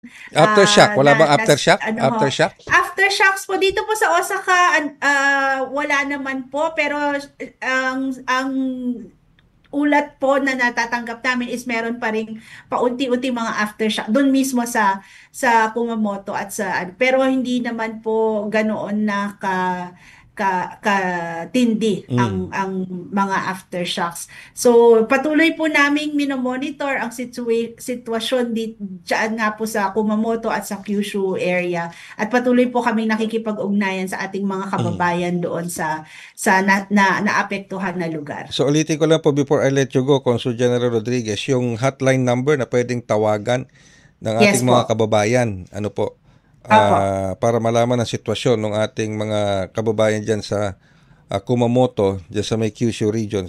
Aftershock, wala bang aftershock? ano ho, Aftershock? aftershocks po dito po sa Osaka, wala naman po, pero ang ulat po na natatanggap namin is meron pa ring paunti-unti mga aftershock doon mismo sa Kumamoto at sa ano. Pero hindi naman po ganoon na katindi Mm. ang mga aftershocks. So patuloy po naming minomonitor ang sitwasyon diyan nga po sa Kumamoto at sa Kyushu area, at patuloy po kaming nakikipag-ugnayan sa ating mga Mm. kababayan doon sa naapektuhan na lugar. So ulitin ko lang po before I let you go, Consul General Rodriguez, yung hotline number na pwedeng tawagan ng Yes ating mga po. kababayan, ano po, Apo. para malaman ang sitwasyon ng ating mga kababayan dyan sa Kumamoto, dyan sa may Kyushu region.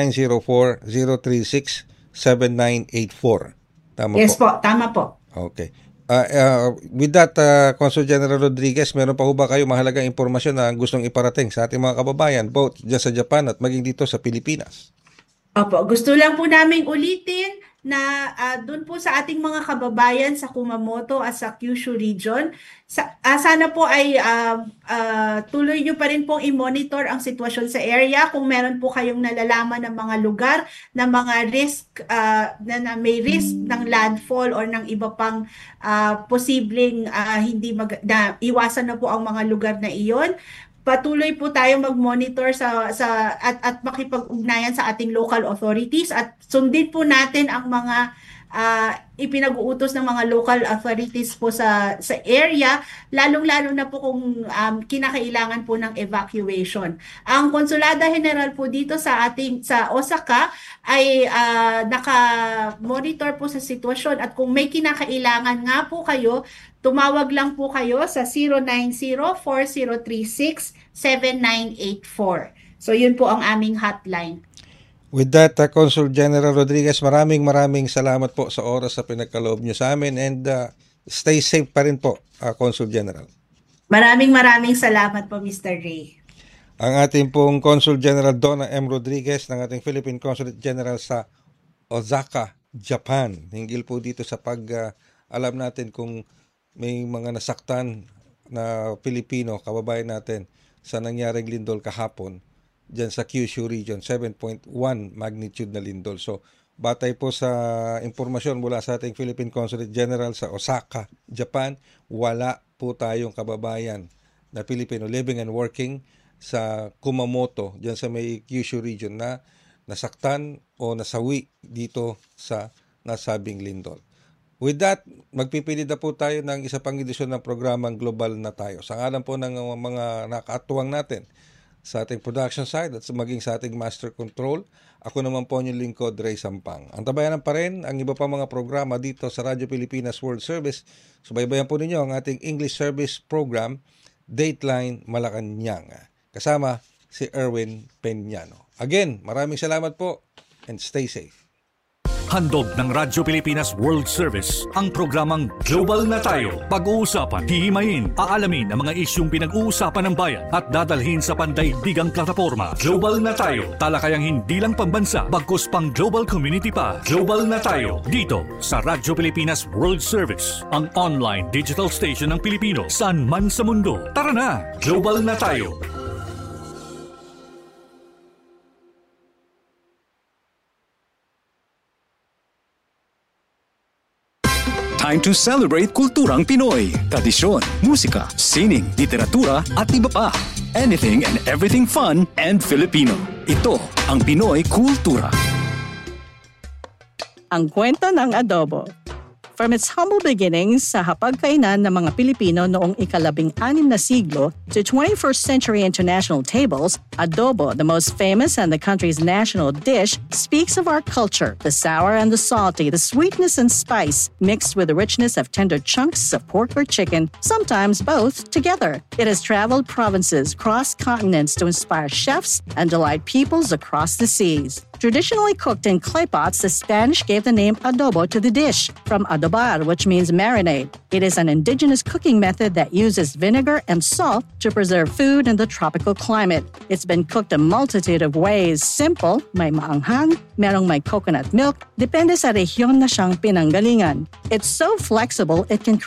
0904-036-7984. Tama Yes po. po, tama po. Okay. With that, Consul General Rodriguez, meron pa ho ba kayo mahalagang impormasyon na gustong iparating sa ating mga kababayan, both dyan sa Japan at maging dito sa Pilipinas? Opo, gusto lang po naming ulitin na doon po sa ating mga kababayan sa Kumamoto at sa Kyushu region, sana po ay tuloy nyo pa rin pong i-monitor ang sitwasyon sa area. Kung meron po kayong nalalaman ng mga lugar na mga risk, na may risk ng landfall or ng iba pang posibleng na iwasan na po ang mga lugar na iyon. Patuloy po tayong mag-monitor at makipag-ugnayan sa ating local authorities, at sundin po natin ang mga ipinag-uutos ng mga local authorities po sa area, lalong-lalo na po kung kinakailangan po ng evacuation. Ang Konsulada General po dito sa Osaka ay naka-monitor po sa sitwasyon, at kung may kinakailangan nga po kayo, tumawag lang po kayo sa 090-4036-7984. So yun po ang aming hotline. With that, Consul General Rodriguez, maraming salamat po sa oras sa pinagkaloob nyo sa amin, and stay safe pa rin po, Consul General. Maraming salamat po, Mr. Ray. Ang ating pong Consul General Donna M. Rodriguez ng ating Philippine Consulate General sa Osaka, Japan. Hinggil po dito sa alam natin kung may mga nasaktan na Pilipino, kababayan natin, sa nangyaring lindol kahapon dyan sa Kyushu region, 7.1 magnitude na lindol. So, batay po sa impormasyon mula sa ating Philippine Consulate General sa Osaka, Japan, wala po tayong kababayan na Pilipino living and working sa Kumamoto, dyan sa may Kyushu region, na nasaktan o nasawi dito sa nasabing lindol. With that, magpipili na po tayo ng isa pang edisyon ng programang Global na Tayo. Sa ngalan po ng mga nakatuwang natin sa ating production side at maging sa ating master control, ako naman po yung lingkod, Ray Sampang. Ang tabayanan pa rin ang iba pa mga programa dito sa Radyo Pilipinas World Service. Subaybayan po ninyo ang ating English Service Program, Dateline Malacanang. Kasama si Erwin Peñano. Again, maraming salamat po and stay safe. Handog ng Radyo Pilipinas World Service ang programang Global na Tayo. Pag-uusapan, hihimayin, aalamin ang mga isyung pinag-uusapan ng bayan at dadalhin sa pandaigdigang plataforma. Global na Tayo, talakayang hindi lang pambansa, bagkus pang global community pa. Global na Tayo, dito sa Radyo Pilipinas World Service, ang online digital station ng Pilipino saan man sa mundo. Tara na, Global na Tayo. Time to celebrate kulturang Pinoy. Tradisyon, musika, sining, literatura at iba pa. Anything and everything fun and Filipino. Ito ang Pinoy Kultura. Ang kwento ng adobo. From its humble beginnings sa hapagkainan ng mga Pilipino noong ika-16 na siglo to 21st century international tables, adobo, the most famous and the country's national dish, speaks of our culture, the sour and the salty, the sweetness and spice, mixed with the richness of tender chunks of pork or chicken, sometimes both together. It has traveled provinces, crossed continents to inspire chefs and delight peoples across the seas. Traditionally cooked in clay pots, the Spanish gave the name adobo to the dish, from adobar, which means marinade. It is an indigenous cooking method that uses vinegar and salt to preserve food in the tropical climate. It's been cooked a multitude of ways. Simple, may maanghang, merong may coconut milk, depende sa rehiyon na siyang pinanggalingan. It's so flexible, it can